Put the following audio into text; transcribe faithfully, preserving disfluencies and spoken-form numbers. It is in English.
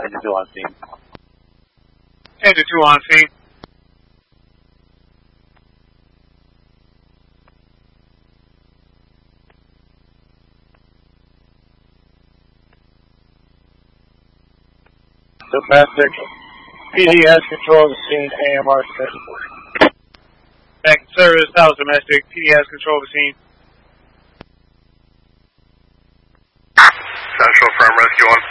Engine two on scene. Engine two on scene. Domestic. P D has control of the scene. A M R six. Back in service. That was domestic. P D has control of the scene. Central firm rescue one.